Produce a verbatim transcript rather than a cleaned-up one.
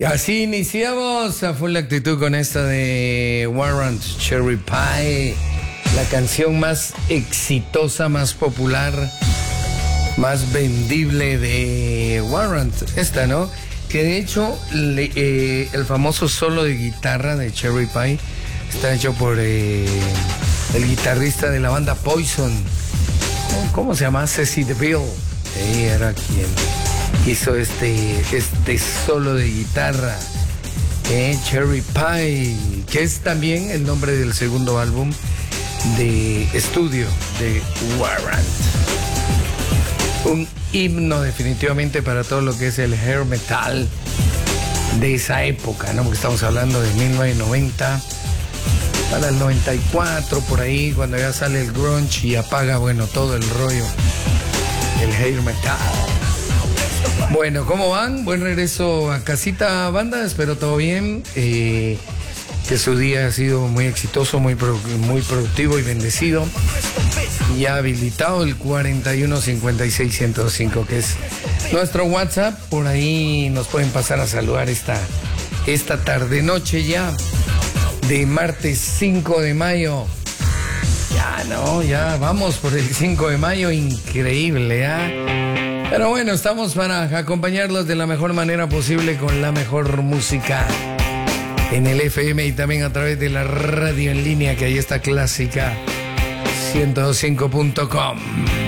Y así iniciamos a full actitud con esta de Warrant, Cherry Pie, la canción más exitosa, más popular, más vendible de Warrant, esta, ¿no? Que de hecho le, eh, el famoso solo de guitarra de Cherry Pie está hecho por eh, el guitarrista de la banda Poison. ¿Cómo se llama? Ceci DeVille. Sí, era quien hizo este, este solo de guitarra. Eh, Cherry Pie, que es también el nombre del segundo álbum de estudio de Warrant. Un himno definitivamente para todo lo que es el hair metal de esa época, ¿no? Porque estamos hablando de mil novecientos noventa para el noventa y cuatro, por ahí, cuando ya sale el grunge y apaga, bueno, todo el rollo, el hair metal. Bueno, ¿cómo van? Buen regreso a casita, banda, espero todo bien, eh, que su día ha sido muy exitoso, muy, pro, muy productivo y bendecido. Y ha habilitado el cuarenta y uno cincuenta y seis ciento cinco, que es nuestro WhatsApp. Por ahí nos pueden pasar a saludar esta, esta tarde noche ya de martes cinco de mayo. Ya no, ya vamos por el cinco de mayo, increíble, ¿eh? Pero bueno, estamos para acompañarlos de la mejor manera posible con la mejor música en el F M y también a través de la radio en línea, que ahí está Clásica ciento cinco punto com.